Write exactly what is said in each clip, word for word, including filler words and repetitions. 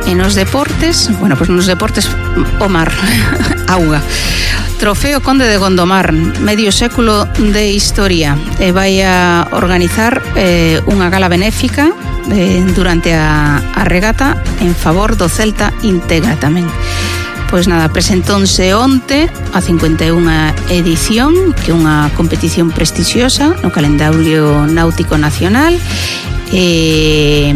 E nos deportes, bueno, pois pues nos deportes o mar, auga. Trofeo Conde de Gondomar, medio século de historia, e vai a organizar eh, unha gala benéfica eh, durante a, a regata en favor do Celta Integra tamén. Pois nada, presentónse onte a cincuenta e unha edición, que é unha competición prestixiosa no calendario náutico nacional, e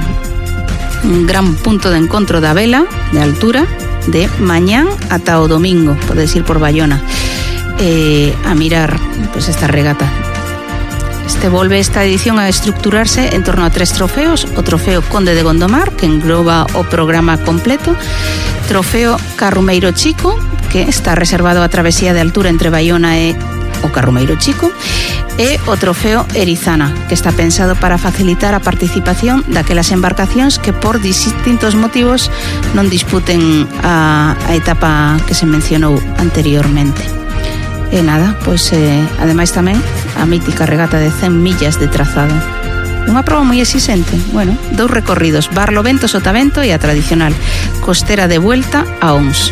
un gran punto de encontro da vela de altura de mañán ata o domingo, podes ir por Bayona eh, a mirar pues, esta regata. Este volve esta edición a estructurarse en torno a tres trofeos: o trofeo Conde de Gondomar, que engloba o programa completo; trofeo Carrumeiro Chico, que está reservado a travesía de altura entre Bayona e o Carrumeiro Chico; e o trofeo Erizana, que está pensado para facilitar a participación daquelas embarcacións que por distintos motivos non disputen a, a etapa que se mencionou anteriormente. E nada, pois eh, ademais tamén a mítica regata de cen millas de trazado. Unha proba moi exixente. Bueno, dous recorridos: Barlovento, Sotavento e a tradicional costera de vuelta a Ons.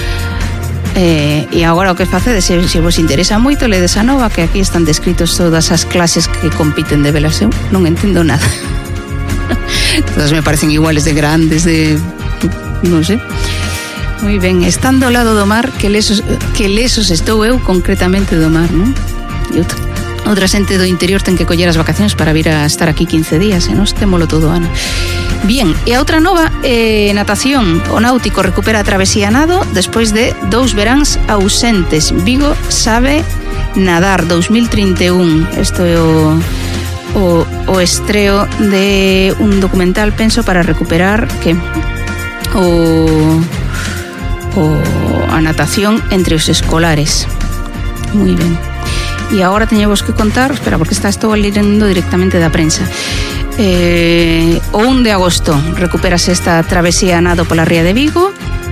Eh, e agora o que facedes, se, se vos interesa moito, ledes a nova, que aquí están descritos todas as clases que compiten de velas. Eu non entendo nada. Todas me parecen iguales de grandes, de... non sei. Moi ben, estando ao lado do mar, que lesos, que lesos estou eu concretamente do mar, non? E outra, outra xente do interior ten que coller as vacacións para vir a estar aquí quince días, e nos témolo todo, Ana. Bien, e a outra nova, eh, natación. O náutico recupera a travesía nado despois de dous veráns ausentes. Vigo sabe nadar dos mil trinta e un. Isto é o, o, o estreo de un documental, penso, para recuperar que o... o a natación entre os escolares. Moi ben. E agora teñevos que contar, espera, porque está estou lendo directamente da prensa. Eh, o un de agosto recupérase esta travesía a nado pola ría de Vigo.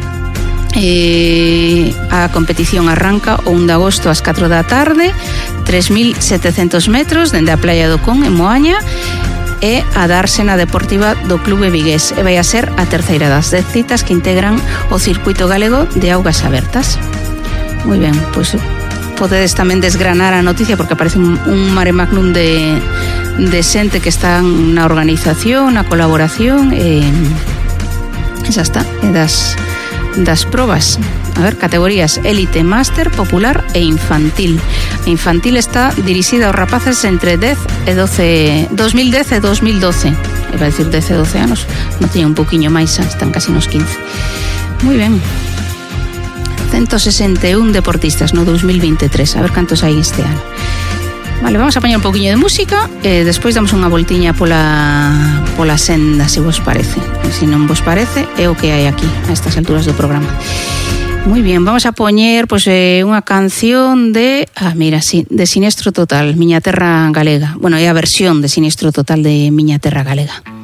Eh, a competición arranca o un de agosto ás catro da tarde, tres mil setecentos metros dende a Playa do Con en Moaña, e a darse na Deportiva do Clube Vigués, e vai a ser a terceira das dez citas que integran o circuito galego de augas abertas. Moi ben, pois podedes tamén desgranar a noticia, porque aparece un, un mare magnum de, de xente que están na organización, na colaboración, e, e xa está, e das, das probas. A ver, categorías: élite, máster, popular e infantil. A infantil está dirixida aos rapaces entre dez e doce, dos mil dez e dos mil doce. E vai dicir dez e doce anos, non teña un pouquiño máis, están casi nos quince. Moi ben. ciento sesenta e un deportistas no dos mil vinte e tres. A ver cantos hai este ano. Vale, vamos a poñer un pouquiño de música e despois damos unha voltiña pola, pola senda, se vos parece. E se non vos parece, é o que hai aquí a estas alturas do programa. Moi bien, vamos a poñer pois, eh, unha canción de... Ah, mira, sí, de Sinestro Total, Miña Terra Galega. Bueno, é a versión de Sinestro Total de Miña Terra Galega.